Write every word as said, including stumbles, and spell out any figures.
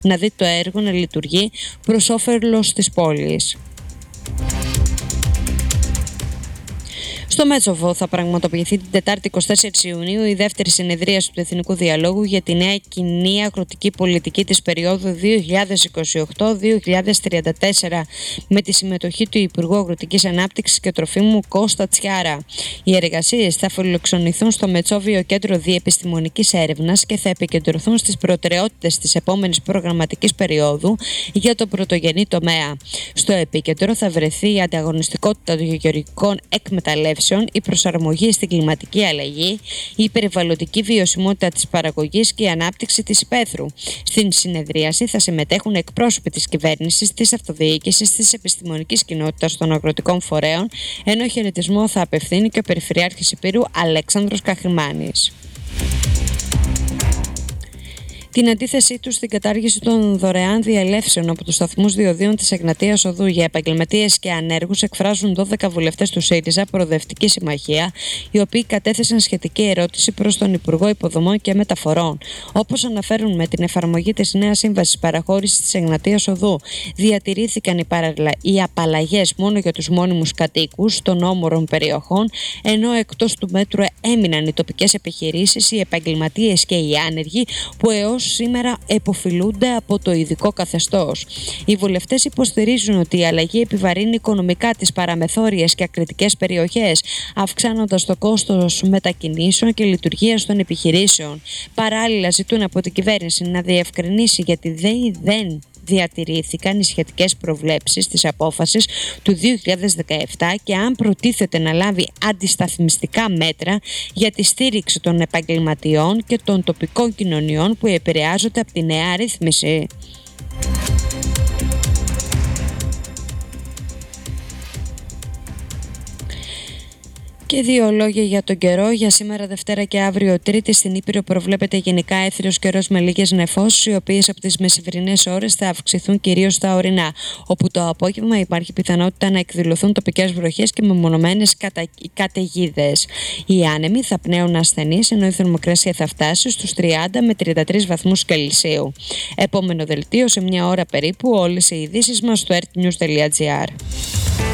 να δει το έργο να λειτουργεί προς όφελος της πόλης. Στο Μέτσοβο θα πραγματοποιηθεί την Τετάρτη εικοστή τέταρτη Ιουνίου η δεύτερη συνεδρίαση του Εθνικού Διαλόγου για τη νέα κοινή αγροτική πολιτική της περίοδου δύο χιλιάδες είκοσι οκτώ με δύο χιλιάδες τριάντα τέσσερα με τη συμμετοχή του Υπουργού Αγροτικής Ανάπτυξης και Τροφίμου Κώστα Τσιάρα. Οι εργασίες θα φιλοξενηθούν στο Μετσόβιο Κέντρο Διεπιστημονικής Έρευνας και θα επικεντρωθούν στις προτεραιότητες της επόμενης προγραμματικής περίοδου για το πρωτογενή τομέα. Στο επίκεντρο θα βρεθεί η ανταγωνιστικότητα των γεωργικών εκμεταλλεύσεων, η προσαρμογή στην κλιματική αλλαγή, η περιβαλλοντική βιωσιμότητα της παραγωγής και η ανάπτυξη της υπαίθρου. Στην συνεδρίαση θα συμμετέχουν εκπρόσωποι της κυβέρνησης, της αυτοδιοίκησης, της επιστημονικής κοινότητας των αγροτικών φορέων, ενώ χαιρετισμό θα απευθύνει και ο Περιφερειάρχης Ηπείρου Αλέξανδρος Καχρημάνης. Την αντίθεσή του στην κατάργηση των δωρεάν διελεύσεων από τους σταθμούς διοδίων της Εγνατίας Οδού για επαγγελματίες και ανέργους εκφράζουν δώδεκα βουλευτές του ΣΥΡΙΖΑ Προοδευτική Συμμαχία, οι οποίοι κατέθεσαν σχετική ερώτηση προς τον Υπουργό Υποδομών και Μεταφορών. Όπως αναφέρουν, με την εφαρμογή της νέας σύμβασης παραχώρησης της Εγνατίας Οδού, διατηρήθηκαν οι, παραλα... οι απαλλαγές μόνο για τους μόνιμους κατοίκους των όμορων περιοχών, ενώ εκτός του μέτρου έμειναν οι τοπικές επιχειρήσεις, οι επαγγελματίες και οι άνεργοι που έως σήμερα επωφελούνται από το ειδικό καθεστώς. Οι βουλευτές υποστηρίζουν ότι η αλλαγή επιβαρύνει οικονομικά τις παραμεθόριες και ακριτικές περιοχές, αυξάνοντας το κόστος μετακινήσεων και λειτουργίας των επιχειρήσεων. Παράλληλα, ζητούν από την κυβέρνηση να διευκρινίσει γιατί δεν, δεν διατηρήθηκαν οι σχετικές προβλέψεις της απόφασης του δύο χιλιάδες δεκαεπτά και αν προτίθεται να λάβει αντισταθμιστικά μέτρα για τη στήριξη των επαγγελματιών και των τοπικών κοινωνιών που επηρεάζονται από τη νέα ρύθμιση. Και δύο λόγια για τον καιρό. Για σήμερα Δευτέρα και αύριο Τρίτη στην Ήπειρο προβλέπεται γενικά έθριος καιρός με λίγες νεφώσεις, οι οποίες από τις μεσημβρινές ώρες θα αυξηθούν κυρίως στα ορεινά, όπου το απόγευμα υπάρχει πιθανότητα να εκδηλωθούν τοπικές βροχές και μεμονωμένες κατα... καταιγίδες. Οι άνεμοι θα πνέουν ασθενείς, ενώ η θερμοκρασία θα φτάσει στους τριάντα με τριάντα τρεις βαθμούς Κελσίου. Επόμενο δελτίο σε μια ώρα περίπου. Όλες οι ειδήσεις μας στο ερτ νιους τελεία τζι άρ.